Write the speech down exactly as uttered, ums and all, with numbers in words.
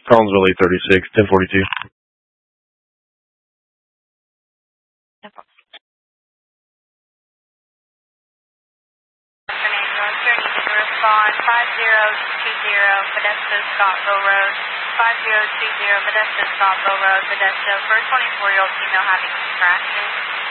Collinsville eight thirty-six, ten forty-two. Respond five zero two zero Modesto Scottville Road, five zero two zero Modesto Scottville Road, Modesto, for a twenty-four-year-old female having contractions.